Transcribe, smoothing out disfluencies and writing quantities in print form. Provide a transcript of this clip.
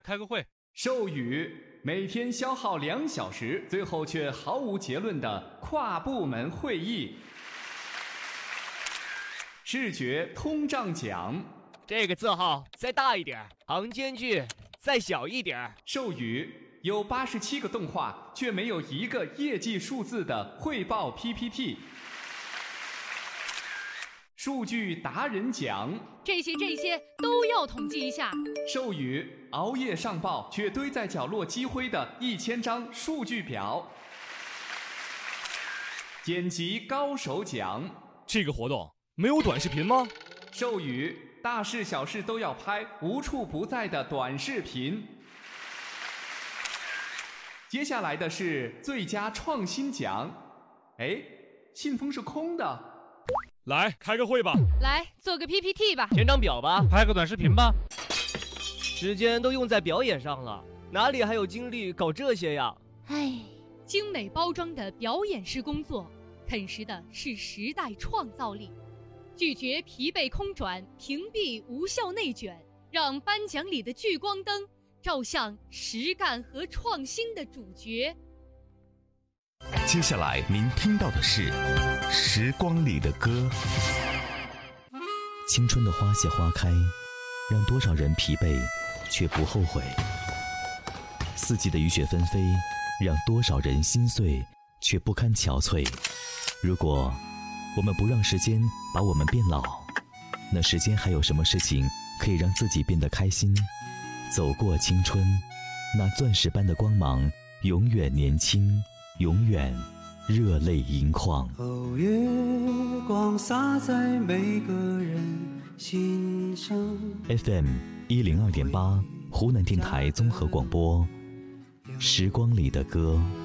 开个会。 授予每天消耗2小时，最后却毫无结论的跨部门会议。视觉通胀奖。 这个字号再大一点，行间距再小一点。 授予有87个动画却没有一个业绩数字的汇报 PPT。数据达人奖。 这些都要统计一下。 授予熬夜上报却堆在角落积灰的1000张数据表。剪辑高手奖。 这个活动没有短视频吗？ 授予大事小事都要拍，无处不在的短视频。接下来的是最佳创新奖。哎，信封是空的。 来开个会吧， 来做个 PPT 吧， 填张表吧， 拍个短视频吧。 时间都用在表演上了，哪里还有精力搞这些呀？ 唉，精美包装的表演式工作，啃食的是时代创造力。拒绝疲惫空转，屏蔽无效内卷，让颁奖里的聚光灯照向实干和创新的主角。 接下来您听到的是《时光里的歌》。 青春的花谢花开，让多少人疲惫却不后悔；四季的雨雪纷飞，让多少人心碎却不堪憔悴。如果我们不让时间把我们变老，那时间还有什么事情可以让自己变得开心？走过青春，那钻石般的光芒永远年轻，永远热泪盈眶。 哦，月光洒在每个人心上。 FM 102.8，湖南电台综合广播，时光里的歌。